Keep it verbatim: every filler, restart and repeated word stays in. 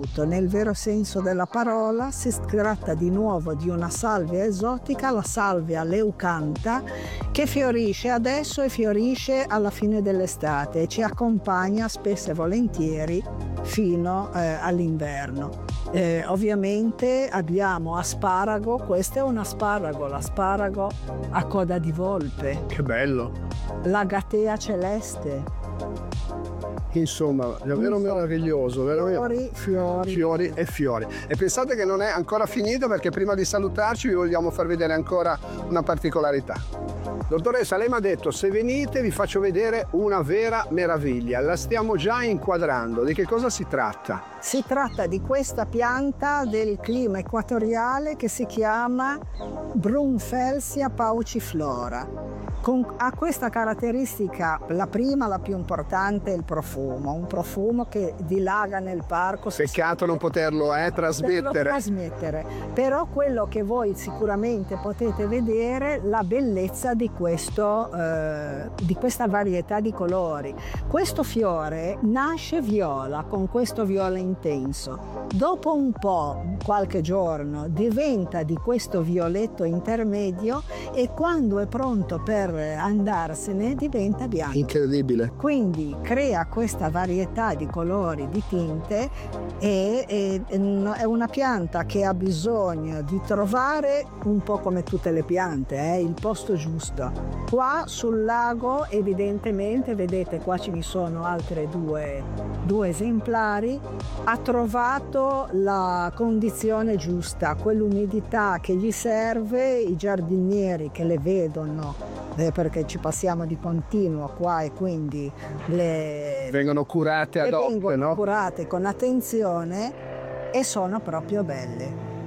assoluto, nel vero senso della parola. Si tratta di nuovo di una salvia esotica, la salvia leucantha, che fiorisce adesso e fiorisce alla fine dell'estate e ci accompagna spesso e volentieri fino eh, all'inverno. Eh, ovviamente abbiamo asparago, questo è un asparago, l'asparago a coda di volpe. Che bello! L'agatea celeste. Insomma, davvero Insomma, meraviglioso, veramente. Fiori, fiori. Fiori e fiori. E pensate che non è ancora finito, perché prima di salutarci vi vogliamo far vedere ancora una particolarità. Dottoressa, lei mi ha detto, se venite vi faccio vedere una vera meraviglia. La stiamo già inquadrando. Di che cosa si tratta? Si tratta di questa pianta del clima equatoriale che si chiama Brunfelsia pauciflora. Con, ha questa caratteristica, la prima, la più importante, è il profumo, un profumo che dilaga nel parco. Peccato non poterlo eh, trasmettere. trasmettere. Però quello che voi sicuramente potete vedere, la bellezza di, questo, eh, di questa varietà di colori. Questo fiore nasce viola, con questo viola intenso. Dopo un po', qualche giorno, diventa di questo violetto intermedio e quando è pronto per andarsene diventa bianco. Incredibile. Quindi crea questa varietà di colori, di tinte e, e è una pianta che ha bisogno di trovare, un po' come tutte le piante, eh, il posto giusto. Qua sul lago evidentemente, vedete qua ce ne sono altre due, due esemplari, ha trovato la condizione giusta, quell'umidità che gli serve. I giardinieri che le vedono, eh, perché ci passiamo di continuo qua e quindi le vengono curate ad hoc, vengono no? curate con attenzione e sono proprio belle.